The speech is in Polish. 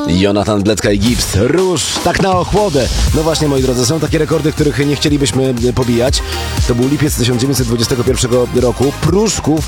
Jonathan Bledka i Gibbs. Róż, tak na ochłodę. No właśnie, moi drodzy, są takie rekordy, których nie chcielibyśmy pobijać. To był lipiec 1921 roku. Pruszków